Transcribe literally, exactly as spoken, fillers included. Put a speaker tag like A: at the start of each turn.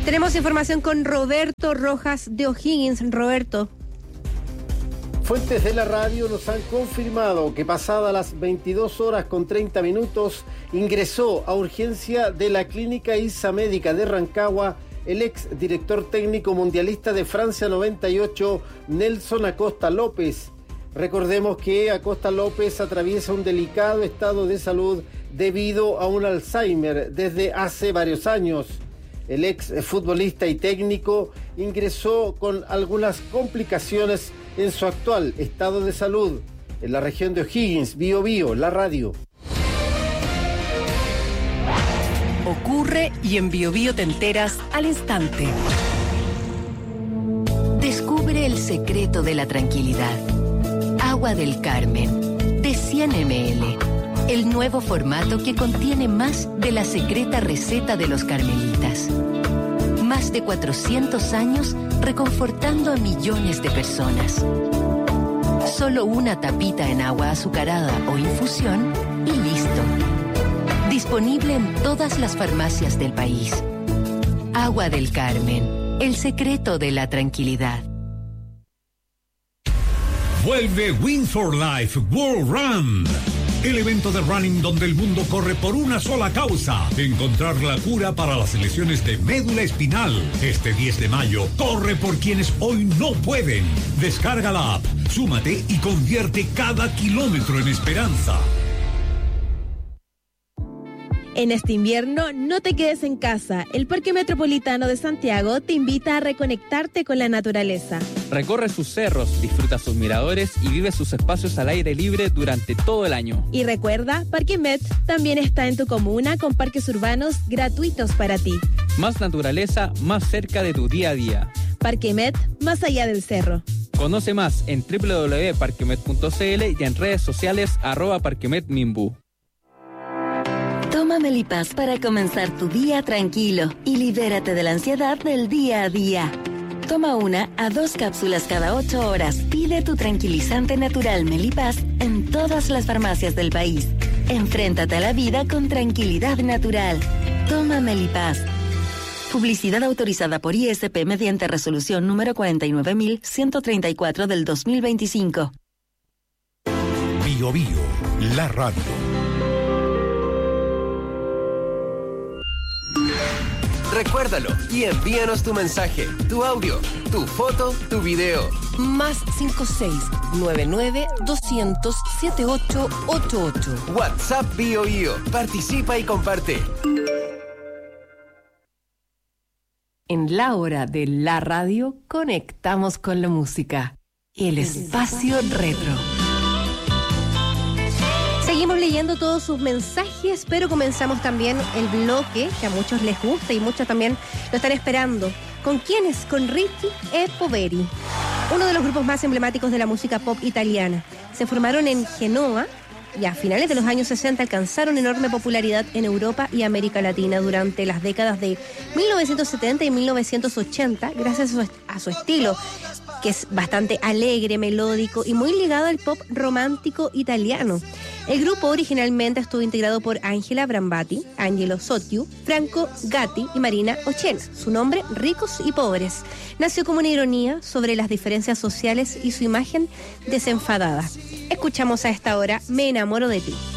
A: Tenemos información con Roberto Rojas de O'Higgins. Roberto.
B: Fuentes de la radio nos han confirmado que pasadas las veintidós horas con treinta minutos ingresó a urgencia de la Clínica ISA Médica de Rancagua el ex director técnico mundialista de Francia noventa y ocho, Nelson Acosta López. Recordemos que Acosta López atraviesa un delicado estado de salud debido a un Alzheimer desde hace varios años. El ex futbolista y técnico ingresó con algunas complicaciones en su actual estado de salud. En la región de O'Higgins, Bío Bío, la radio.
C: Ocurre y en Bío Bío te enteras al instante. Descubre el secreto de la tranquilidad. Agua del Carmen, de cien mililitros. El nuevo formato que contiene más de la secreta receta de los carmelitas. Más de cuatrocientos años reconfortando a millones de personas. Solo una tapita en agua azucarada o infusión y listo. Disponible en todas las farmacias del país. Agua del Carmen, el secreto de la tranquilidad.
D: Vuelve Win for Life World Run. El evento de running donde el mundo corre por una sola causa: encontrar la cura para las lesiones de médula espinal. Este diez de mayo, corre por quienes hoy no pueden. Descarga la app, súmate y convierte cada kilómetro en esperanza.
A: En este invierno, no te quedes en casa. El Parque Metropolitano de Santiago te invita a reconectarte con la naturaleza.
E: Recorre sus cerros, disfruta sus miradores y vive sus espacios al aire libre durante todo el año.
A: Y recuerda, Parque Met también está en tu comuna con parques urbanos gratuitos para ti.
E: Más naturaleza, más cerca de tu día a día.
A: Parque Met, más allá del cerro.
E: Conoce más en doble u doble u doble u punto parquemet punto c l y en redes sociales arroba parquemetmimbu.
C: Toma Melipaz para comenzar tu día tranquilo y libérate de la ansiedad del día a día. Toma una a dos cápsulas cada ocho horas. Pide tu tranquilizante natural Melipaz en todas las farmacias del país. Enfréntate a la vida con tranquilidad natural. Toma Melipaz. Publicidad autorizada por I S P mediante resolución número cuarenta y nueve mil ciento treinta y cuatro del dos mil veinticinco.
D: Bío Bío, la radio.
F: Recuérdalo y envíanos tu mensaje, tu audio, tu foto, tu video.
C: Más cinco seis nueve nueve doscientos setenta y ocho ochenta y ocho.
F: WhatsApp Bío Bío. Participa y comparte.
C: En la hora de la radio, conectamos con la música. El espacio retro.
A: Seguimos leyendo todos sus mensajes, pero comenzamos también el bloque que a muchos les gusta y muchos también lo están esperando. ¿Con quién es? Con Ricky e Poveri, uno de los grupos más emblemáticos de la música pop italiana. Se formaron en Genoa y a finales de los años sesenta alcanzaron enorme popularidad en Europa y América Latina durante las décadas de mil novecientos setenta y mil novecientos ochenta, gracias a su, a su estilo, que es bastante alegre, melódico y muy ligado al pop romántico italiano. El grupo originalmente estuvo integrado por Angela Brambati, Angelo Sottiu, Franco Gatti y Marina Ocena. Su nombre, Ricos y Pobres, nació como una ironía sobre las diferencias sociales y su imagen desenfadada. Escuchamos a esta hora Me enamoro de ti.